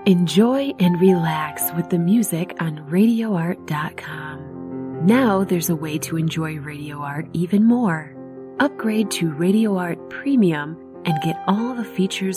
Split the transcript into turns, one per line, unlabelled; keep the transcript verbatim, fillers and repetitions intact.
Enjoy and relax with the music on radio art dot com. Now there's a way to enjoy Radio Art even more. Upgrade to Radio Art Premium and get all the features